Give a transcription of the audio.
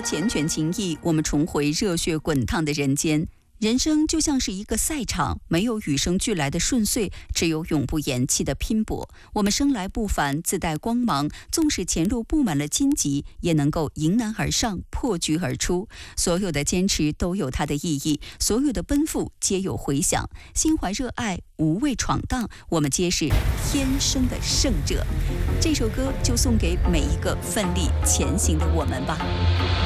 缱绻情意，我们重回热血滚烫的人间。人生就像是一个赛场，没有与生俱来的顺遂，只有永不言弃的拼搏。我们生来不凡，自带光芒，纵使前路布满了荆棘，也能够迎难而上，破局而出。所有的坚持都有它的意义，所有的奔赴皆有回响。心怀热爱，无畏闯荡，我们皆是天生的胜者。这首歌就送给每一个奋力前行的我们吧。